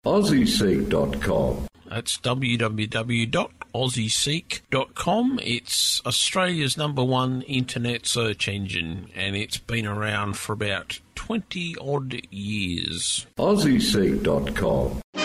AussieSeek.com. That's www.aussieseek.com. It's Australia's #1 internet search engine, and it's been around for about 20-odd years. AussieSeek.com.